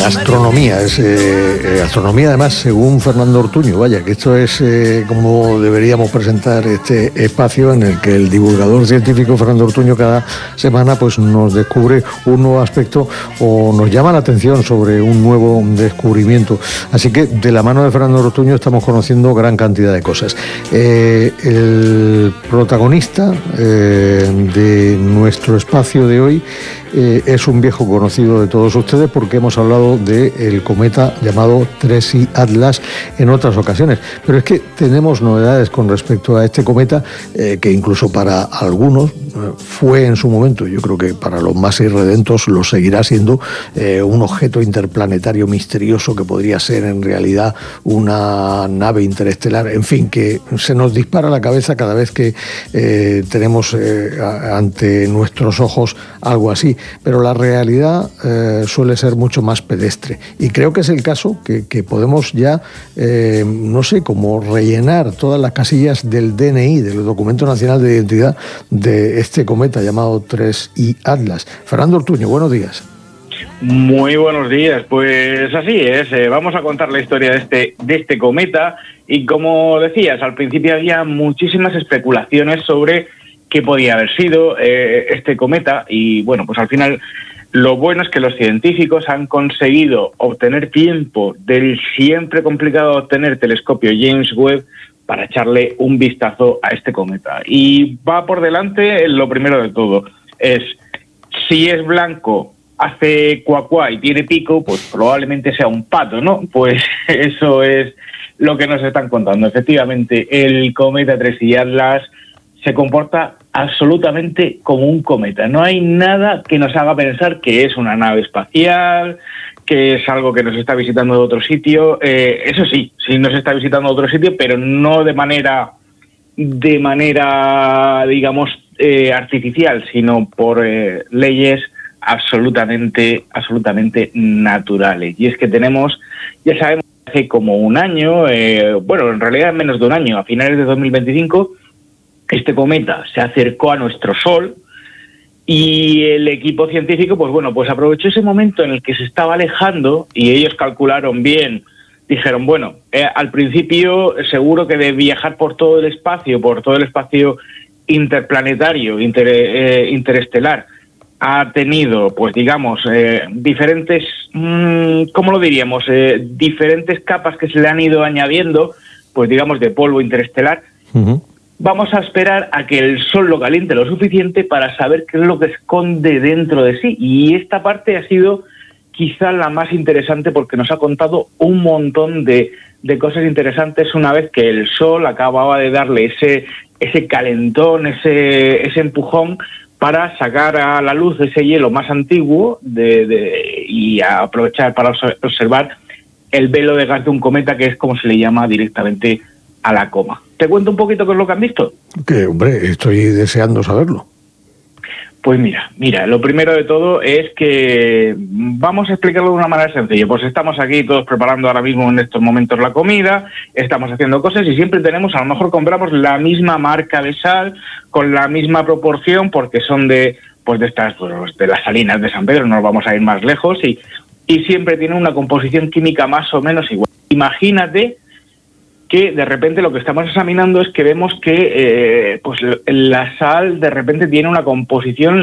astronomía. Es astronomía, además, según Fernando Ortuño. Vaya, que esto es como deberíamos presentar este espacio en el que el divulgador científico Fernando Ortuño cada semana pues nos descubre un nuevo aspecto o nos llama la atención sobre un nuevo descubrimiento. Así que de la mano de Fernando Ortuño estamos conociendo gran cantidad de cosas. El protagonista de nuestro espacio de hoy es un viejo conocido de todos ustedes porque hemos hablado del cometa llamado 3I Atlas en otras ocasiones. Pero es que tenemos novedades con respecto a este cometa que incluso para algunos fue en su momento, yo creo que para los más irredentos lo seguirá siendo, un objeto interplanetario misterioso que podría ser en realidad una nave interestelar. En fin, que se nos dispara la cabeza cada vez que tenemos ante nuestros ojos algo así. Pero la realidad suele ser mucho más pedestre. Y creo que es el caso que podemos ya, no sé, como rellenar todas las casillas del DNI, del Documento Nacional de Identidad, de este cometa llamado 3I Atlas. Fernando Ortuño, buenos días. Muy buenos días, pues así es, vamos a contar la historia de este cometa y como decías, al principio había muchísimas especulaciones sobre qué podía haber sido este cometa y bueno, pues al final lo bueno es que los científicos han conseguido obtener tiempo del siempre complicado obtener telescopio James Webb para echarle un vistazo a este cometa. Y va por delante lo primero de todo, es si es blanco, hace cuacuá y tiene pico, pues probablemente sea un pato, ¿no? Pues eso es lo que nos están contando. Efectivamente, el cometa 3I Atlas se comporta absolutamente como un cometa. No hay nada que nos haga pensar que es una nave espacial, que es algo que nos está visitando de otro sitio. Eso sí nos está visitando de otro sitio, pero no de manera digamos, artificial, sino por leyes absolutamente naturales. Y es que ya sabemos, hace como un año, bueno, en realidad menos de un año, a finales de 2025, este cometa se acercó a nuestro Sol y el equipo científico, pues aprovechó ese momento en el que se estaba alejando y ellos calcularon bien, dijeron, bueno, al principio seguro que de viajar por todo el espacio interplanetario, interestelar, ha tenido, pues digamos, diferentes, ¿cómo lo diríamos? Diferentes capas que se le han ido añadiendo, pues digamos, de polvo interestelar. Uh-huh. Vamos a esperar a que el Sol lo caliente lo suficiente para saber qué es lo que esconde dentro de sí. Y esta parte ha sido quizá la más interesante porque nos ha contado un montón de cosas interesantes una vez que el Sol acababa de darle ese calentón, ese empujón para sacar a la luz ese hielo más antiguo y a aprovechar para observar el velo de gas de un cometa, que es como se le llama directamente a la coma. ¿Te cuento un poquito qué es lo que han visto? Que, hombre, estoy deseando saberlo. Pues mira, lo primero de todo es que vamos a explicarlo de una manera sencilla. Pues estamos aquí todos preparando ahora mismo en estos momentos la comida, estamos haciendo cosas y siempre tenemos, a lo mejor compramos la misma marca de sal, con la misma proporción, porque son de estas, pues, de las Salinas de San Pedro, no nos vamos a ir más lejos, y siempre tiene una composición química más o menos igual. Imagínate que de repente lo que estamos examinando es que vemos que pues la sal de repente tiene una composición